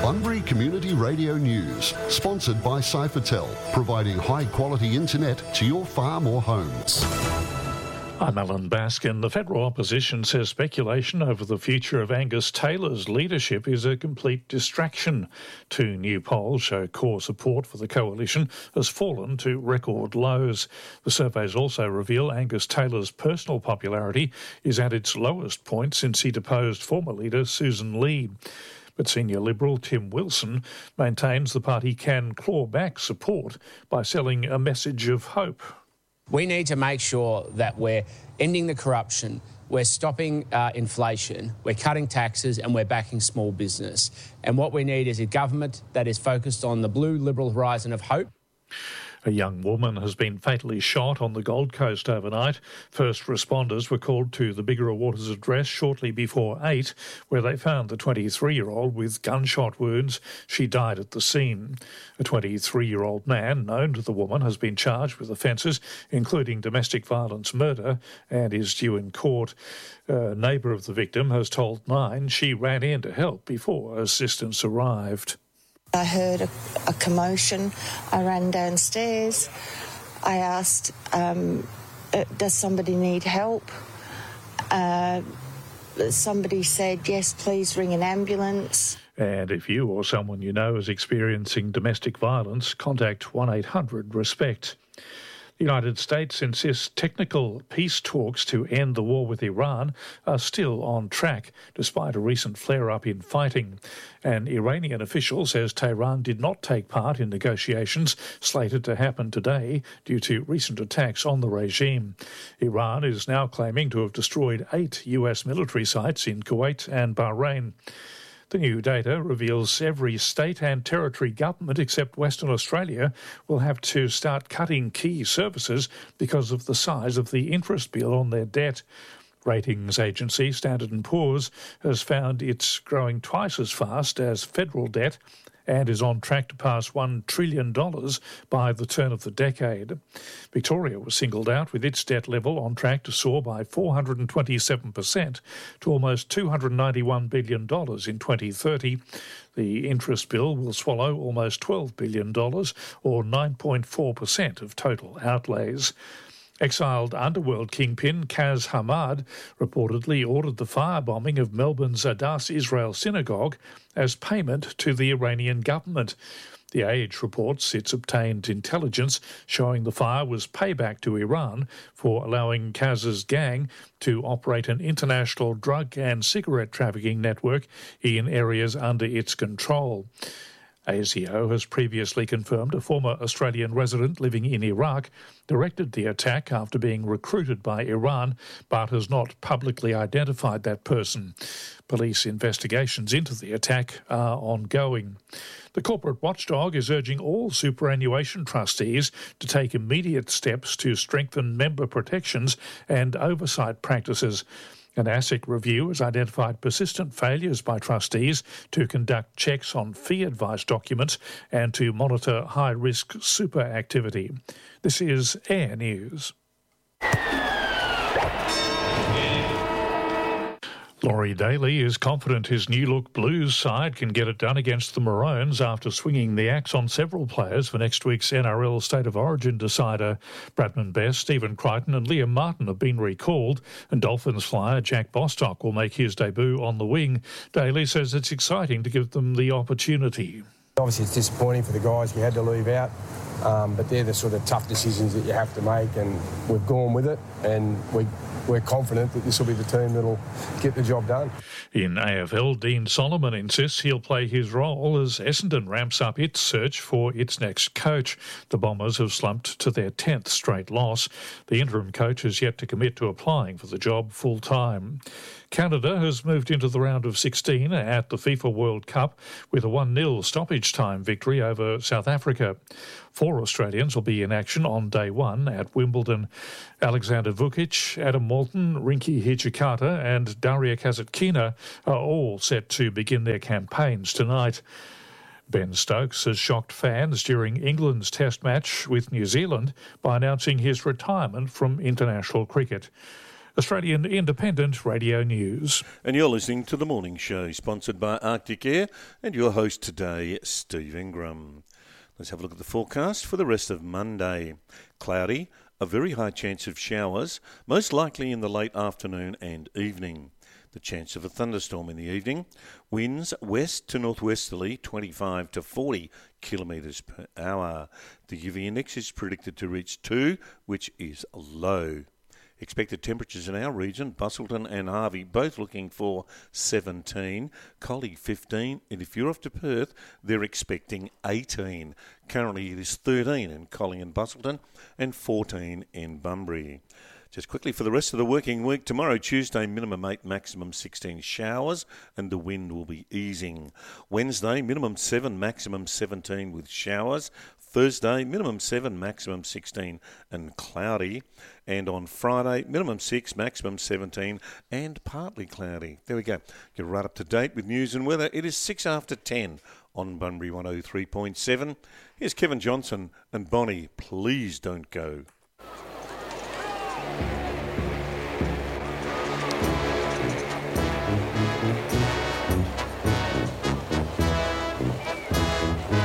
Bunbury Community Radio News, sponsored by Cyphertel, providing high-quality internet to your farm or homes. I'm Alan Baskin. The federal opposition says speculation over the future of Angus Taylor's leadership is a complete distraction. Two new polls show core support for the coalition has fallen to record lows. The surveys also reveal Angus Taylor's personal popularity is at its lowest point since he deposed former leader Susan Lee. But senior Liberal Tim Wilson maintains the party can claw back support by selling a message of hope. We need to make sure that we're ending the corruption, we're stopping inflation, we're cutting taxes and we're backing small business. And what we need is a government that is focused on the blue Liberal horizon of hope. A young woman has been fatally shot on the Gold Coast overnight. First responders were called to the Bigara Waters address shortly before 8, where they found the 23-year-old with gunshot wounds. She died at the scene. A 23-year-old man known to the woman has been charged with offences, including domestic violence murder, and is due in court. A neighbour of the victim has told Nine she ran in to help before assistance arrived. I heard a commotion. I ran downstairs. I asked, does somebody need help? Somebody said, yes, please ring an ambulance. And if you or someone you know is experiencing domestic violence, contact 1-800-RESPECT. The United States insists technical peace talks to end the war with Iran are still on track, despite a recent flare-up in fighting. An Iranian official says Tehran did not take part in negotiations slated to happen today due to recent attacks on the regime. Iran is now claiming to have destroyed 8 US military sites in Kuwait and Bahrain. The new data reveals every state and territory government except Western Australia will have to start cutting key services because of the size of the interest bill on their debt. Ratings agency Standard & Poor's has found it's growing twice as fast as federal debt and is on track to pass $1 trillion by the turn of the decade. Victoria was singled out with its debt level on track to soar by 427% to almost $291 billion in 2030. The interest bill will swallow almost $12 billion, or 9.4% of total outlays. Exiled underworld kingpin Kaz Hamad reportedly ordered the firebombing of Melbourne's Adas Israel synagogue as payment to the Iranian government. The Age reports it's obtained intelligence showing the fire was payback to Iran for allowing Kaz's gang to operate an international drug and cigarette trafficking network in areas under its control. ASIO has previously confirmed a former Australian resident living in Iraq directed the attack after being recruited by Iran, but has not publicly identified that person. Police investigations into the attack are ongoing. The corporate watchdog is urging all superannuation trustees to take immediate steps to strengthen member protections and oversight practices. An ASIC review has identified persistent failures by trustees to conduct checks on fee advice documents and to monitor high-risk super activity. This is Air News. Laurie Daly is confident his new-look Blues side can get it done against the Maroons after swinging the axe on several players for next week's NRL State of Origin decider. Bradman Best, Stephen Crichton and Liam Martin have been recalled, and Dolphins flyer Jack Bostock will make his debut on the wing. Daly says it's exciting to give them the opportunity. Obviously it's disappointing for the guys. We had to leave out, but they're the sort of tough decisions that you have to make, and we've gone with it, and we're confident that this will be the team that'll get the job done. In AFL, Dean Solomon insists he'll play his role as Essendon ramps up its search for its next coach. The Bombers have slumped to their 10th straight loss. The interim coach has yet to commit to applying for the job full-time. Canada has moved into the round of 16 at the FIFA World Cup with a 1-0 stoppage time victory over South Africa. 4 Australians will be in action on day 1 at Wimbledon. Alexander Vukic, Adam Walton, Rinky Hijikata and Daria Kasatkina are all set to begin their campaigns tonight. Ben Stokes has shocked fans during England's Test match with New Zealand by announcing his retirement from international cricket. Australian Independent Radio News. And you're listening to The Morning Show, sponsored by Arctic Air, and your host today, Steve Ingram. Let's have a look at the forecast for the rest of Monday. Cloudy, a very high chance of showers, most likely in the late afternoon and evening. The chance of a thunderstorm in the evening. Winds west to northwesterly, 25 to 40 kilometres per hour. The UV index is predicted to reach 2, which is low. Expected temperatures in our region, Busselton and Harvey, both looking for 17, Collie 15, and if you're off to Perth, they're expecting 18. Currently it is 13 in Collie and Busselton and 14 in Bunbury. Just quickly for the rest of the working week, tomorrow Tuesday, minimum 8, maximum 16 showers, and the wind will be easing. Wednesday, minimum 7, maximum 17 with showers. Thursday, minimum 7, maximum 16 and cloudy. And on Friday, minimum 6, maximum 17 and partly cloudy. There we go. You're right up to date with news and weather. It is 6 after 10 on Bunbury 103.7. Here's Kevin Johnson and Bonnie, Please Don't Go.